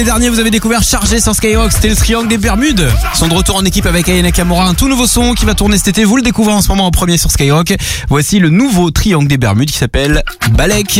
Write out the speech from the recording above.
Les derniers, vous avez découvert Chargé sur Skyrock, c'était le Triangle des Bermudes. Ils sont de retour en équipe avec Aya Nakamura, un tout nouveau son qui va tourner cet été. Vous le découvrez en ce moment en premier sur Skyrock. Voici le nouveau Triangle des Bermudes qui s'appelle Balek.